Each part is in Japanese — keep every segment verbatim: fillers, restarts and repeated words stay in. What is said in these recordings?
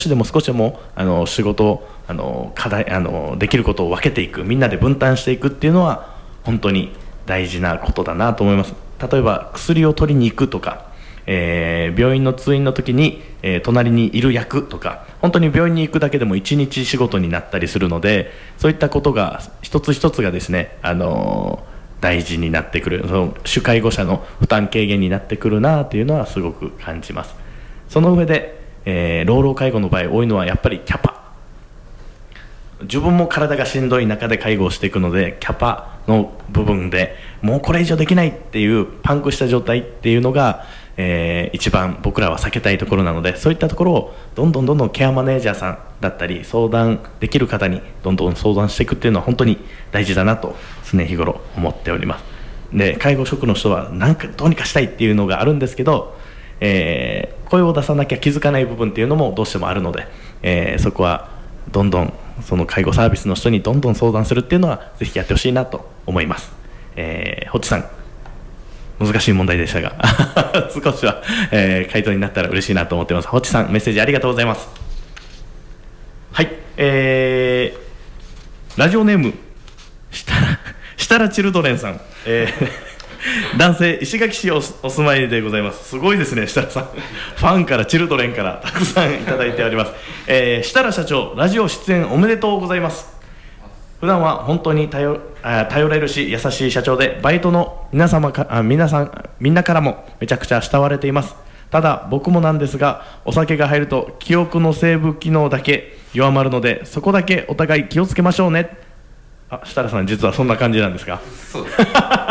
でも少しでもあの仕事をあの課題あのできることを分けていく、みんなで分担していくっていうのは本当に大事なことだなと思います。例えば薬を取りに行くとか、えー、病院の通院の時に、えー、隣にいる役とか、本当に病院に行くだけでも一日仕事になったりするので、そういったことが一つ一つがですね、あのー、大事になってくる、その主介護者の負担軽減になってくるなというのはすごく感じます。その上で、えー、老老介護の場合多いのはやっぱりキャパ、自分も体がしんどい中で介護をしていくので、キャパの部分でもうこれ以上できないっていうパンクした状態っていうのが、えー、一番僕らは避けたいところなので、そういったところをどんどんどんどんケアマネージャーさんだったり相談できる方にどんどん相談していくっていうのは本当に大事だなと常日頃思っております。で、介護職の人はなんかどうにかしたいっていうのがあるんですけど、えー、声を出さなきゃ気づかない部分っていうのもどうしてもあるので、えー、そこはどんどんその介護サービスの人にどんどん相談するっていうのはぜひやってほしいなと思います。えー、ホッチさん、難しい問題でしたが少しは、えー、回答になったら嬉しいなと思ってます。ホッチさん、メッセージありがとうございます。はい、えー、ラジオネームしたらしたらチルドレンさん、えー男性、石垣市 お, お住まいでございます。すごいですね、設楽さんファンからチルドレンからたくさんいただいております。えー、設楽社長、ラジオ出演おめでとうございます。普段は本当に 頼, あ頼れるし優しい社長で、バイトの皆様かあ皆さんみんなからもめちゃくちゃ慕われています。ただ僕もなんですが、お酒が入ると記憶のセーブ機能だけ弱まるので、そこだけお互い気をつけましょうね。あ、設楽さん、実はそんな感じなんですか？ そうです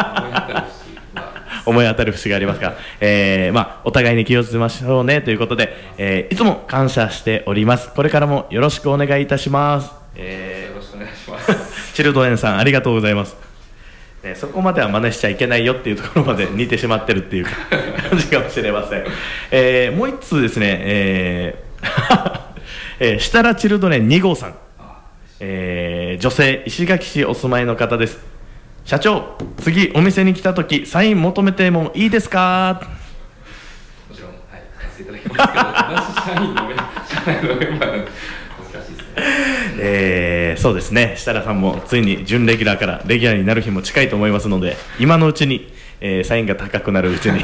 思い当たる節がありますが、えーまあ、お互いに気をつけましょうねということで、えー、いつも感謝しております。これからもよろしくお願いいたします。えー、 よろしくお願いしますチルドレンさん、ありがとうございます。ね、そこまでは真似しちゃいけないよっていうところまで似てしまってるっていう感じかもしれません。えー、もう一通ですね、えーえー、設楽チルドレンに号さん、えー、女性、石垣市お住まいの方です。社長、次お店に来たときサイン求めてもいいですか？ もちろん、はい、させていただきますけど、同じ社員のメンバー、社内のメンバーなんで難しいですね。 えー、そうですね、設楽さんもついに準レギュラーからレギュラーになる日も近いと思いますので、今のうちに、えー、サインが高くなるうちに、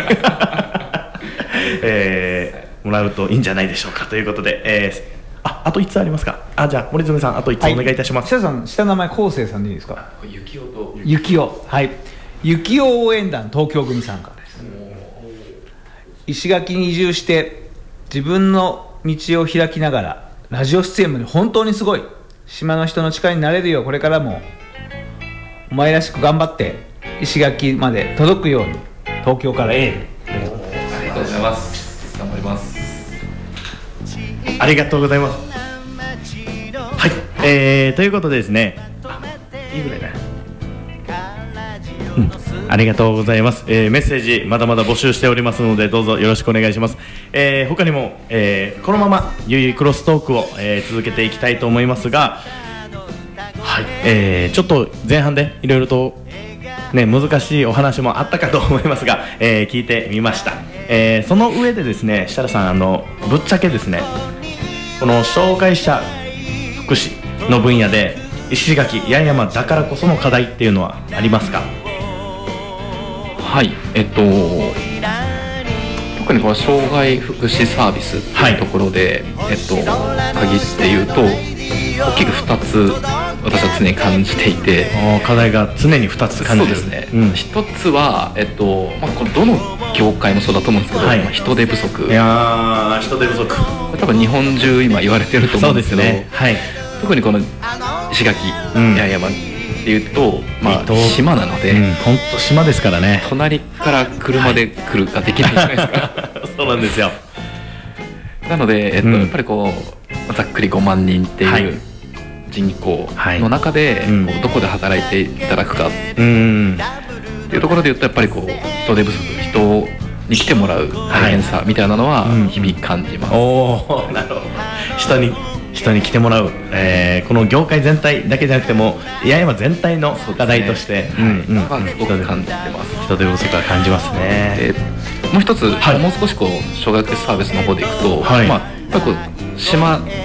えー、もらうといいんじゃないでしょうかということで、えーあ, あといっつありますか？あ、じゃあ森爪さん、あといっつお願いいたします。 設楽さん、下の名前昴生さんでいいですか？ ゆきおとゆきお、はい、ゆきお応援団東京組さんからです。石垣に移住して自分の道を開きながらラジオ出演まで本当にすごい。島の人の力になれるようこれからもお前らしく頑張って石垣まで届くように東京からエール。 ありがとうございます。頑張ります。 ありがとうございます。はい、えー、ということでですね、いいぐらいだ、うん、ありがとうございます。えー、メッセージまだまだ募集しておりますので、どうぞよろしくお願いします。えー、他にも、えー、このままゆいゆいクロストークを、えー、続けていきたいと思いますが、はい、えー、ちょっと前半でいろいろとね、難しいお話もあったかと思いますが、えー、聞いてみました。えー、その上でですね、設楽さん、あのぶっちゃけですね、この障害者福祉の分野で石垣八重山だからこその課題っていうのはありますか？ はい、えっと特にこの障害福祉サービスっていうところで、はい、えっと限って言うと大きくふたつ私は常に感じていて、 課題が常にふたつ感じる。 そうですね、うん、ひとつは、えっとまあ、これどの業界もそうだと思うんですけど、はい、人手不足。 いや人手不足、 これ多分日本中今言われてると思うんですけど、そうですね、はい、特にこの石垣、うん、八重山っていうと、まあ、島なので、 本当、うん、島ですからね、 隣から車で来るができないじゃないですか、はい、 そうなんですよ。 なので、えっとうん、やっぱりこうざっくりごまんにんっていう、はい、人口の中で、はい、こうどこで働いていただくかっていうところで言うと、やっぱりこう人手不足、人に来てもらう大変さみたいなのは日々感じます。 はい、うん、おー、なるほど。人に人に来てもらう、えー、この業界全体だけじゃなくても八重山全体の課題として、 うんうん、はい、すごく感じてます。 人手不足は感じますね。 でもう一つ、はい、もう少しこう障害福祉サービスの方でいくと、はい、まあ、やっぱぱりこう島